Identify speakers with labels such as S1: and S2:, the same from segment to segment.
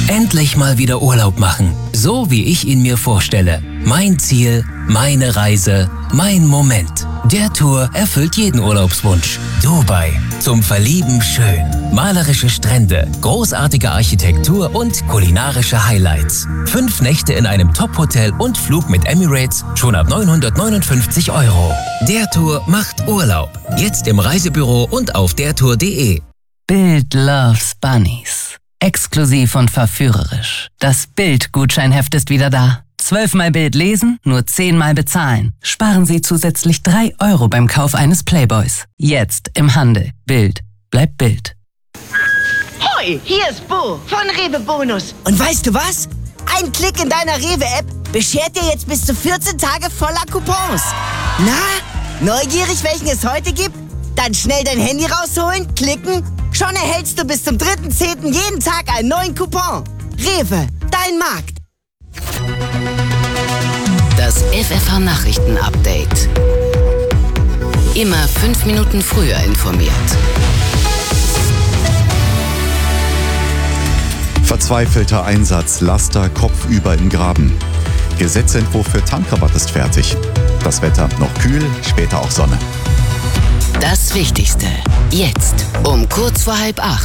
S1: Endlich mal wieder Urlaub machen, so wie ich ihn mir vorstelle. Mein Ziel, meine Reise, mein Moment. Der Tour erfüllt jeden Urlaubswunsch. Dubai, zum Verlieben schön. Malerische Strände, großartige Architektur und kulinarische Highlights. 5 Nächte in einem Top-Hotel und Flug mit Emirates schon ab 959 €. Der Tour macht Urlaub. Jetzt im Reisebüro und auf dertour.de.
S2: Bild loves Bunnies. Exklusiv und verführerisch. Das Bild-Gutscheinheft ist wieder da. 12-mal Bild lesen, nur 10-mal bezahlen. Sparen Sie zusätzlich 3 € beim Kauf eines Playboys. Jetzt im Handel. Bild bleibt Bild.
S3: Hoi, hier ist Bo von Rewe Bonus. Und weißt du was? Ein Klick in deiner Rewe-App beschert dir jetzt bis zu 14 Tage voller Coupons. Na, neugierig, welchen es heute gibt? Dann schnell dein Handy rausholen, klicken. Schon erhältst du bis zum 3.10. jeden Tag einen neuen Coupon. Rewe, dein Markt.
S4: Das FFH-Nachrichten-Update. Immer 5 Minuten früher informiert.
S5: Verzweifelter Einsatz, Laster kopfüber im Graben. Gesetzentwurf für Tankrabatt ist fertig. Das Wetter noch kühl, später auch Sonne.
S4: Das Wichtigste. Jetzt um kurz vor 7:30.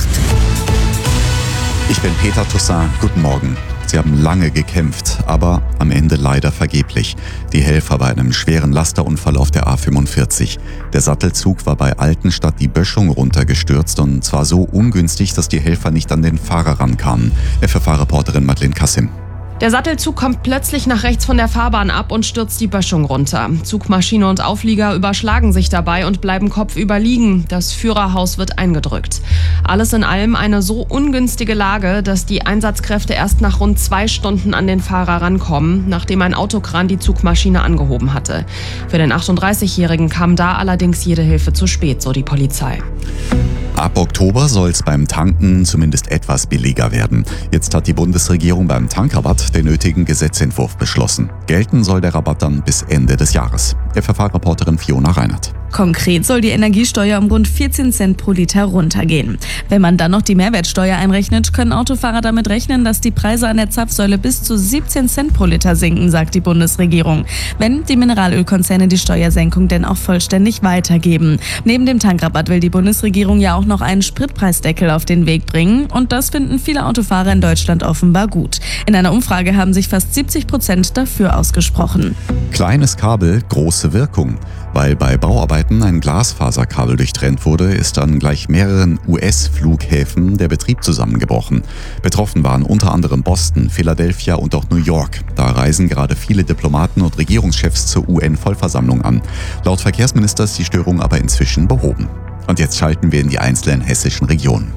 S5: Ich bin Peter Toussaint. Guten Morgen. Sie haben lange gekämpft, aber am Ende leider vergeblich. Die Helfer bei einem schweren Lasterunfall auf der A45. Der Sattelzug war bei Altenstadt die Böschung runtergestürzt und zwar so ungünstig, dass die Helfer nicht an den Fahrer rankamen. FFH-Reporterin Madeleine Kassim.
S6: Der Sattelzug kommt plötzlich nach rechts von der Fahrbahn ab und stürzt die Böschung runter. Zugmaschine und Auflieger überschlagen sich dabei und bleiben kopfüber liegen. Das Führerhaus wird eingedrückt. Alles in allem eine so ungünstige Lage, dass die Einsatzkräfte erst nach rund 2 Stunden an den Fahrer rankommen, nachdem ein Autokran die Zugmaschine angehoben hatte. Für den 38-Jährigen kam da allerdings jede Hilfe zu spät, so die Polizei.
S5: Ab Oktober soll es beim Tanken zumindest etwas billiger werden. Jetzt hat die Bundesregierung beim Tankrabatt den nötigen Gesetzentwurf beschlossen. Gelten soll der Rabatt dann bis Ende des Jahres. FFH-Reporterin Fiona Reinhardt.
S7: Konkret soll die Energiesteuer um rund 14 Cent pro Liter runtergehen. Wenn man dann noch die Mehrwertsteuer einrechnet, können Autofahrer damit rechnen, dass die Preise an der Zapfsäule bis zu 17 Cent pro Liter sinken, sagt die Bundesregierung. Wenn die Mineralölkonzerne die Steuersenkung denn auch vollständig weitergeben. Neben dem Tankrabatt will die Bundesregierung ja auch noch einen Spritpreisdeckel auf den Weg bringen. Und das finden viele Autofahrer in Deutschland offenbar gut. In einer Umfrage haben sich fast 70% dafür ausgesprochen.
S5: Kleines Kabel, große Wirkung. Weil bei Bauarbeiten ein Glasfaserkabel durchtrennt wurde, ist an gleich mehreren US-Flughäfen der Betrieb zusammengebrochen. Betroffen waren unter anderem Boston, Philadelphia und auch New York. Da reisen gerade viele Diplomaten und Regierungschefs zur UN-Vollversammlung an. Laut Verkehrsminister ist die Störung aber inzwischen behoben. Und jetzt schalten wir in die einzelnen hessischen Regionen.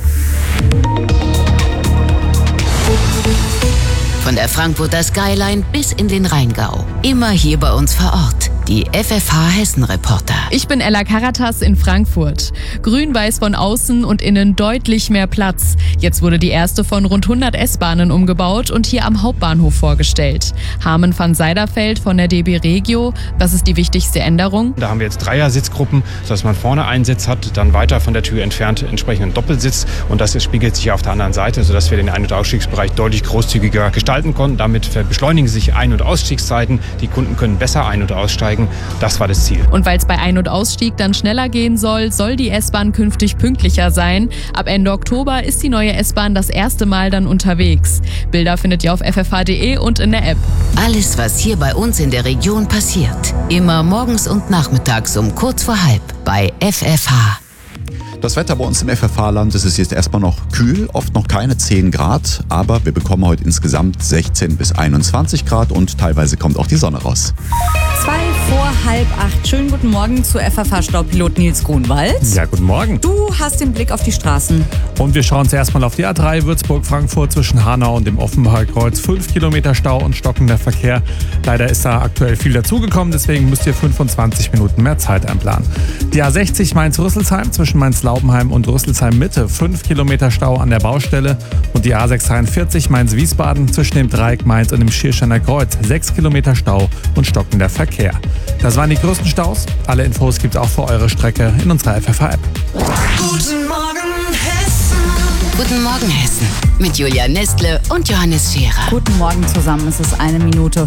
S4: Von der Frankfurter Skyline bis in den Rheingau. Immer hier bei uns vor Ort. Die FFH-Hessen-Reporter.
S8: Ich bin Ella Karatas in Frankfurt. Grün-weiß von außen und innen deutlich mehr Platz. Jetzt wurde die erste von rund 100 S-Bahnen umgebaut und hier am Hauptbahnhof vorgestellt. Harmen van Seiderfeld von der DB Regio. Was ist die wichtigste Änderung?
S9: Da haben wir jetzt Dreier-Sitzgruppen, dass man vorne einen Sitz hat, dann weiter von der Tür entfernt entsprechend einen Doppelsitz. Und das spiegelt sich auf der anderen Seite, sodass wir den Ein- und Ausstiegsbereich deutlich großzügiger gestalten konnten. Damit beschleunigen sich Ein- und Ausstiegszeiten. Die Kunden können besser ein- und aussteigen. Das war das Ziel.
S8: Und weil es bei Ein- und Ausstieg dann schneller gehen soll, soll die S-Bahn künftig pünktlicher sein. Ab Ende Oktober ist die neue S-Bahn das erste Mal dann unterwegs. Bilder findet ihr auf ffh.de und in der App.
S4: Alles, was hier bei uns in der Region passiert. Immer morgens und nachmittags um kurz vor 7:30 bei FFH.
S5: Das Wetter bei uns im FFH-Land, es ist jetzt erstmal noch kühl, oft noch keine 10 Grad, aber wir bekommen heute insgesamt 16 bis 21 Grad und teilweise kommt auch die Sonne raus.
S10: 7:02. Schönen guten Morgen zu FFH-Staupilot Nils Grunwald.
S11: Ja, guten Morgen.
S10: Du hast den Blick auf die Straßen.
S11: Und wir schauen zuerst mal auf die A3 Würzburg-Frankfurt zwischen Hanau und dem Offenbacher Kreuz. 5 Kilometer Stau und stockender Verkehr. Leider ist da aktuell viel dazugekommen, deswegen müsst ihr 25 Minuten mehr Zeit einplanen. Die A60 Mainz-Rüsselsheim zwischen Mainz-Laubenheim und Rüsselsheim-Mitte. 5 Kilometer Stau an der Baustelle. Und die A643 Mainz-Wiesbaden zwischen dem Dreieck Mainz und dem Schiersteiner Kreuz. 6 Kilometer Stau und stockender Verkehr. Das waren die größten Staus. Alle Infos gibt's auch für eure Strecke in unserer FFH-App.
S12: Guten Morgen, Hessen.
S4: Guten Morgen, Hessen. Mit Julia Nestle und Johannes Scherer.
S10: Guten Morgen zusammen. Es ist 1 Minute